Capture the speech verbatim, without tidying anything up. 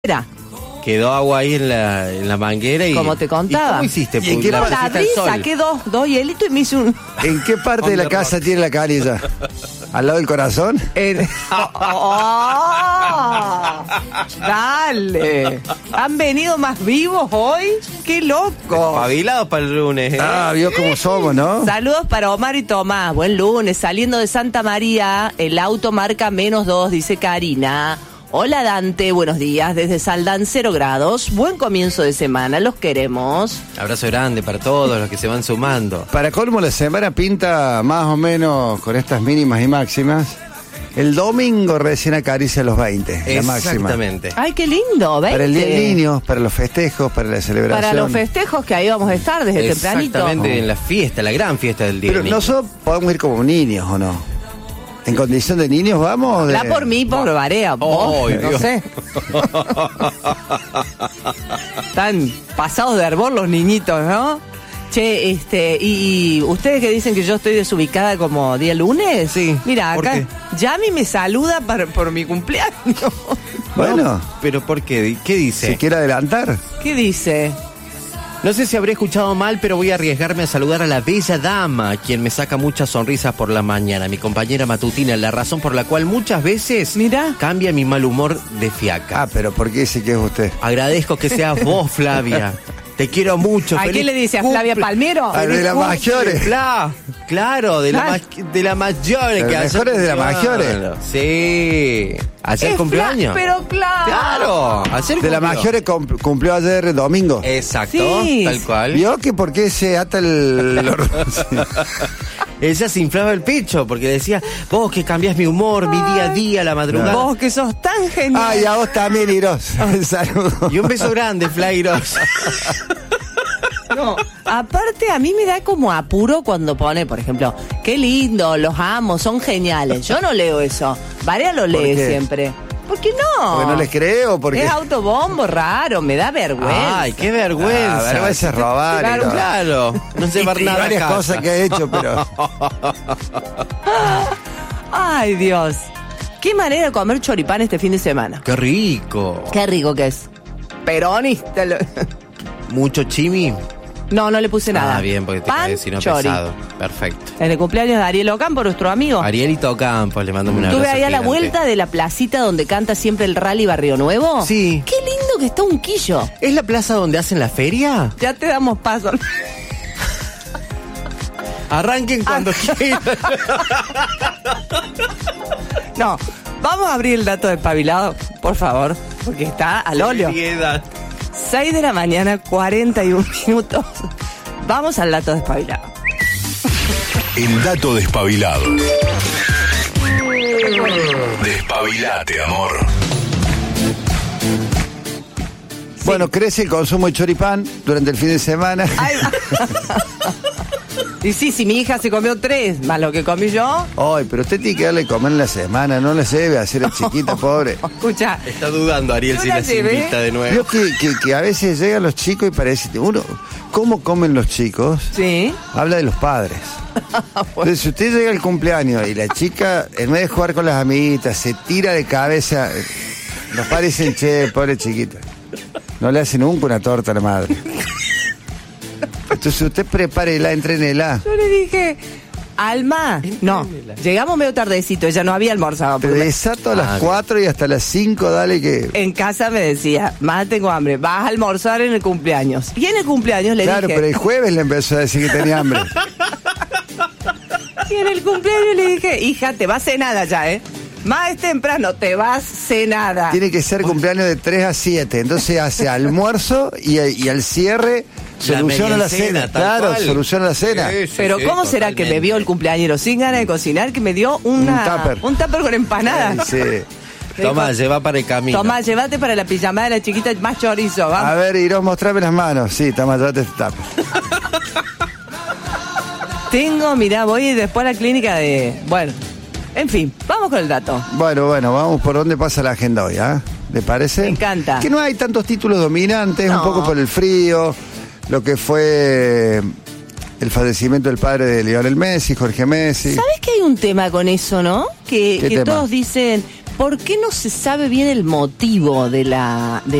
Era. Quedó agua ahí en la, en la manguera y... Como te contaba. ¿Y cómo hiciste? ¿Y en qué No, parte la abrí, saqué dos, dos hielitos y me hice un... ¿En qué parte de la casa tiene la canilla? ¿Al lado del corazón? En- ¡Oh! ¡Oh! ¡Dale! ¿Han venido más vivos hoy? ¡Qué loco! Espabilados para el lunes, ¿eh? Ah, vio cómo somos, ¿no? Saludos para Omar y Tomás. Buen lunes. Saliendo de Santa María, el auto marca menos dos, dice Karina. Hola Dante, buenos días. Desde Saldán, cero grados. Buen comienzo de semana, los queremos. Abrazo grande para todos los que se van sumando. Para colmo, la semana pinta más o menos con estas mínimas y máximas. El domingo recién acaricia los veinte, la máxima. Exactamente. Ay, qué lindo, veinte. Para el Día del Niño, para los festejos, para la celebración. Para los festejos que ahí vamos a estar desde tempranito. Exactamente, en la fiesta, la gran fiesta del día Pero del niño. nosotros podemos ir como niños, ¿o no? ¿En condición de niños vamos? De... La por mí, por Barea. Oh, no Dios. sé. Están pasados de hervor los niñitos, ¿no? Che, este, y, y ustedes que dicen que yo estoy desubicada como día lunes. Sí, Mira, ¿por acá qué? Yami me saluda para, por mi cumpleaños. Bueno, No, pero ¿por qué? ¿Qué dice? ¿se quiere adelantar? ¿Qué dice? No sé si habré escuchado mal, pero voy a arriesgarme a saludar a la bella dama, quien me saca muchas sonrisas por la mañana, mi compañera matutina, la razón por la cual muchas veces Mirá. cambia mi mal humor de fiaca. Ah, pero ¿por qué dice que es usted? Agradezco que seas vos, Flavia. Te quiero mucho. ¿A Feliz quién le dice? ¿A cumple. Flavia Palmero? Ah, de las Cumple, mayores. Fla. Claro, de, la Claro. ma- de las mayores. De que las ayer mejores de las cumplió. mayores. Sí. Ayer Es cumpleaños. Fla- Pero claro. Claro. Ayer De la cumplió. mayores cum- cumplió ayer domingo. Exacto, Sí. tal cual. ¿Vio que por qué se ata el... Ella se inflaba el pecho porque decía, vos que cambiás mi humor, mi día a día, la madrugada. Vos que sos tan genial. Ah, y a vos también, Iros. Saludos. Y un beso grande, Flairos. No, aparte a mí me da como apuro cuando pone, por ejemplo, qué lindo, los amo, son geniales. Yo no leo eso. Varea lo lee qué? siempre. ¿Por qué no? Porque no les creo, porque... Es autobombo raro, me da vergüenza. Ay, qué vergüenza. Ah, vergüenza es robar. Claro, Iros. claro. No se va Y nada a varias casa. cosas que he hecho, pero... Ay, Dios. Qué manera de comer choripán este fin de semana. Qué rico. Qué rico que es. Peronista. lo- Mucho chimi. No, no le puse nada. Ah, bien, porque te Pan, cae si no chori. pesado. Perfecto. En el cumpleaños de Ariel Ocampo, nuestro amigo. Arielito Campos, le mando un abrazo. Estuve ahí a la gigante. vuelta de la placita donde canta siempre el Rally Barrio Nuevo. Sí. Qué lindo que está un quillo. ¿Es la plaza donde hacen la feria? Ya te damos paso. Arranquen cuando Ah. quieran. No, vamos a abrir el dato despabilado, por favor, porque está al óleo. Seriedad. seis de la mañana, cuarenta y un minutos. Vamos al dato despabilado. El dato despabilado. Despabilate, amor. Bueno, crece el consumo de choripán durante el fin de semana. Ay, y sí, si mi hija se comió tres, más lo que comí yo. Ay, pero usted tiene que darle comer en la semana, no le debe hacer a chiquita, pobre. Escucha, Está dudando Ariel Yo si la las llevé. invita de nuevo. Vio que, que, que a veces llegan los chicos y parece, uno, ¿cómo comen los chicos? sí. Habla de los padres. Entonces, si usted llega al cumpleaños y la chica, en vez de jugar con las amiguitas, se tira de cabeza, los padres dicen, che, pobre chiquita. No le hace nunca una torta a la madre. Entonces usted prepárela, entrénela. Yo le dije, Alma, no, llegamos medio tardecito, ella no había almorzado. Te porque desato a las Ah, cuatro y hasta las cinco, dale que... en casa me decía, más tengo hambre, vas a almorzar en el cumpleaños. Y en el cumpleaños le Claro, dije, pero el jueves le empezó a decir que tenía hambre. y en el cumpleaños le dije, hija, te vas cenada ya, ¿eh? Más es temprano, te vas cenada. Tiene que ser cumpleaños de tres a siete. Entonces hace almuerzo y, y al cierre soluciona la, mediacena, cena. tal Claro, cual. soluciona la cena. Sí, sí, Pero sí, ¿cómo será que me totalmente. vio el cumpleañero sin ganas de cocinar, que me dio una, Un tupper. un tupper con empanada? Sí. Toma, lleva para el camino. Tomá, llévate para la pijamada de la chiquita más chorizo, A vamos. ver, Iros, mostrame las manos. Sí, toma, llévate este tupper. Tengo, mirá, voy después a la clínica de... Bueno, en fin, vamos con el dato. Bueno, bueno, vamos por dónde pasa la agenda hoy, ¿ah? ¿Le parece? Me encanta. Que no hay tantos títulos dominantes, No. un poco por el frío, lo que fue el fallecimiento del padre de Lionel Messi, Jorge Messi. ¿Sabes que hay un tema con eso, no? Que, ¿Qué que tema? todos dicen, ¿Por qué no se sabe bien el motivo de la, de